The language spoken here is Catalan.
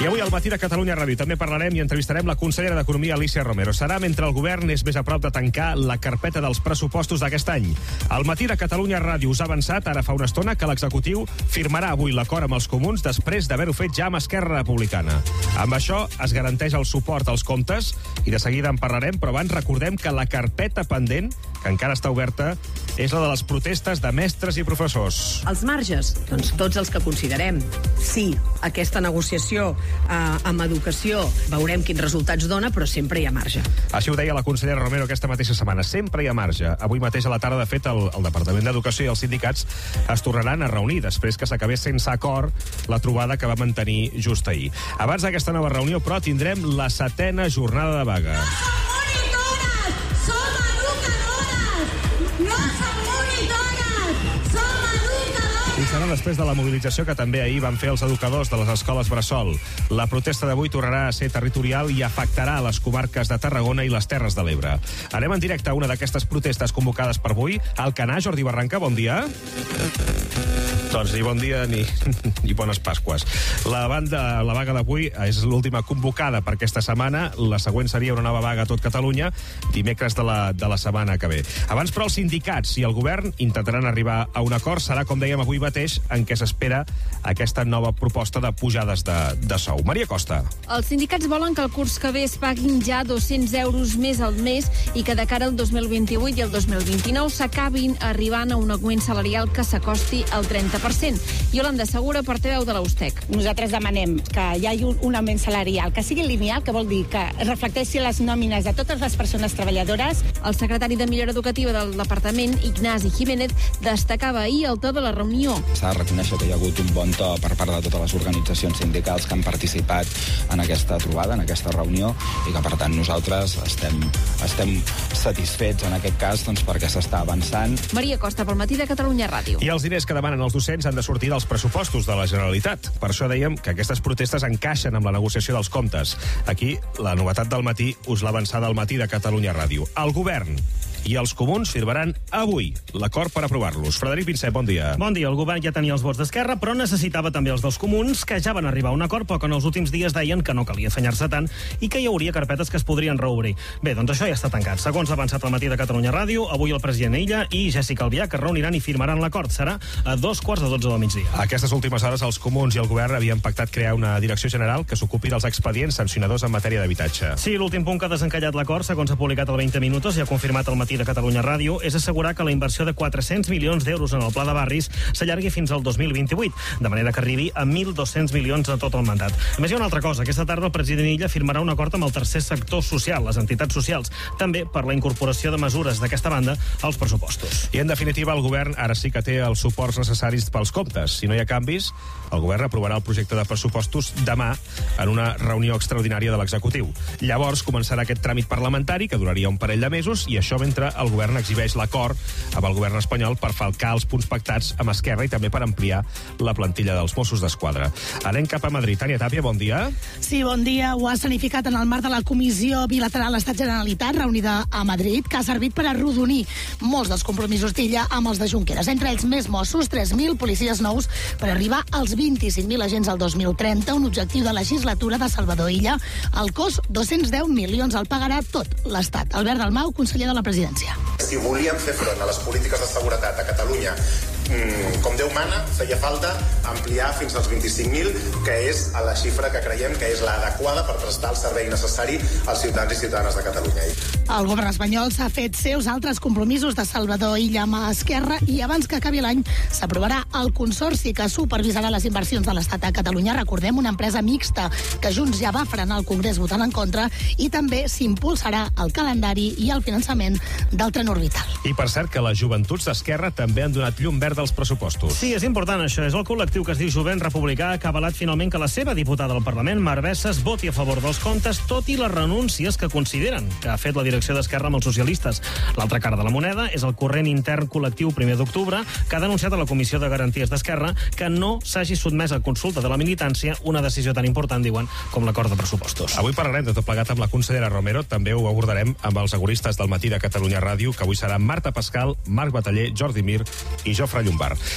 avui al Matí de Catalunya Ràdio també parlarem i entrevistarem la consellera d'Economia, Alícia Romero. Serà mentre el govern és més a prop de tancar la carpeta dels pressupostos d'aquest any. Al Matí de Catalunya Ràdio us ha avançat ara fa una estona que l'executiu firmarà avui l'acord amb els comuns després d'haver-ho fet ja amb Esquerra Republicana. Amb això es garanteix el suport als comptes i de seguida en parlarem, però abans recordem que la carpeta pendent, que encara està oberta, és la de les protestes de mestres i professors. Els marges, doncs tots els que considerem. Sí, aquesta negociació amb educació veurem quins resultats dona, però sempre hi ha marge. Així ho deia la consellera Romero aquesta mateixa setmana. Sempre hi ha marge. Avui mateix a la tarda, de fet, el Departament d'Educació i els sindicats es tornaran a reunir després que s'acabés sense acord la trobada que va mantenir just ahir. Abans d'aquesta nova reunió, però, tindrem la 7ª jornada de vaga. I serà després de la mobilització que també ahir van fer els educadors de les escoles bressol. La protesta d'avui tornarà a ser territorial i afectarà les comarques de Tarragona i les Terres de l'Ebre. Anem en directe a una d'aquestes protestes convocades per avui. Alcanar, Jordi Barranca, bon dia. Doncs ni bon dia ni bones Pasques. La vaga d'avui és l'última convocada per aquesta setmana. La següent seria una nova vaga a tot Catalunya, dimecres de la setmana que ve. Abans, però, els sindicats i el govern intentaran arribar a un acord. Serà, com dèiem, avui mateix en què s'espera aquesta nova proposta de pujades de sou. Maria Costa. Els sindicats volen que el curs que ve es paguin ja 200 euros més al mes i que de cara al 2028 i el 2029 s'acabin arribant a un augment salarial que s'acosti al 30%. Yolanda Segura, portaveu de la USTEC. Nosaltres demanem que hi hagi un augment salarial, que sigui lineal, que vol dir que reflecteixi les nòmines de totes les persones treballadores. El secretari de Millora Educativa del Departament, Ignasi Jiménez, destacava ahir el to de la reunió. S'ha de reconèixer que hi ha hagut un bon to per part de totes les organitzacions sindicals que han participat en aquesta trobada, en aquesta reunió, i que, per tant, nosaltres estem satisfets en aquest cas perquè s'està avançant. Maria Costa, pel Matí de Catalunya Ràdio. I els diners que demanen els docents han de sortir dels pressupostos de la Generalitat. Per això dèiem que aquestes protestes encaixen amb la negociació dels comptes. Aquí, la novetat del matí us l'ha avançada al Matí de Catalunya Ràdio. El govern i els comuns firmaran avui l'acord per aprovar-los. Frederic Vincent, bon dia. Bon dia. El govern ja tenia els vots d'Esquerra, però necessitava també els dels comuns, que ja van arribar a un acord, però que en els últims dies deien que no calia afanyar-se tant i que hi hauria carpetes que es podrien reobrir. Bé, doncs això ja està tancat. Segons ha avançat el Matí de Catalunya Ràdio, avui el president Illa i Jessica Albiach es reuniran i firmaran l'acord. Serà a 2:45 del migdia. A aquestes últimes hores, els comuns i el govern havien pactat crear una direcció general que s'ocupi dels expedients sancionadors en matèria d'habitatge. Sí, l'últim punt que ha desencallat l'acord, segons ha publicat el 20 Minutos i ha confirmat el Matí de Catalunya Ràdio, és assegurar que la inversió de 400 milions d'euros en el pla de barris s'allargui fins al 2028, de manera que arribi a 1.200 milions a tot el mandat. A més, hi ha una altra cosa. Aquesta tarda el president Illa firmarà un acord amb el tercer sector social, les entitats socials, també per la incorporació de mesures d'aquesta banda als pressupostos. I, en definitiva, el govern ara sí que té els suports necessaris pels comptes. Si no hi ha canvis, el govern aprovarà el projecte de pressupostos demà en una reunió extraordinària de l'executiu. Llavors començarà aquest tràmit parlamentari, que duraria un parell de mesos, i això mentre el govern exhibeix l'acord amb el govern espanyol per falcar els punts pactats amb Esquerra i també per ampliar la plantilla dels Mossos d'Esquadra. Anem cap a Madrid. Tània Tàpia, bon dia. Sí, bon dia. Ho ha escenificat en el marc de la Comissió Bilateral Estat-Generalitat reunida a Madrid, que ha servit per arrodonir molts dels compromisos d'Illa amb els de Junqueras. Entre ells, més Mossos, 3.000 policies nous per arribar als 25.000 agents al 2030, un objectiu de legislatura de Salvador Illa. El cost, 210 milions, el pagarà tot l'Estat. Albert Dalmau, conseller de la Presidència. Si volíem fer front a les polítiques de seguretat a Catalunya com Déu mana, feia falta ampliar fins als 25.000, que és la xifra que creiem que és l'adequada per prestar el servei necessari als ciutadans i ciutadanes de Catalunya. El govern espanyol s'ha fet seus altres compromisos de Salvador Illa amb Esquerra i abans que acabi l'any s'aprovarà el consorci que supervisarà les inversions de l'Estat a Catalunya. Recordem, una empresa mixta que Junts ja va frenar al Congrés votant en contra, i també s'impulsarà el calendari i el finançament del tren orbital. I per cert que les joventuts d'Esquerra també han donat llum verda dels pressupostos. Sí, és important això. És el col·lectiu que es diu Jovent Republicà que ha avalat finalment que la seva diputada al Parlament, Mar Bessas, voti a favor dels comptes, tot i les renúncies que consideren que ha fet la direcció d'Esquerra amb els socialistes. L'altra cara de la moneda és el corrent intern col·lectiu 1 d'octubre, que ha denunciat a la Comissió de Garanties d'Esquerra que no s'hagi sotmès a consulta de la militància una decisió tan important, diuen, com l'acord de pressupostos. Avui parlarem de tot plegat amb la consellera Romero. També ho abordarem amb els agoristes del Matí de Catalunya Ràdio, que avui seran Marta Pascal, Marc Bataller, Jordi Mir i Jofre Llombard.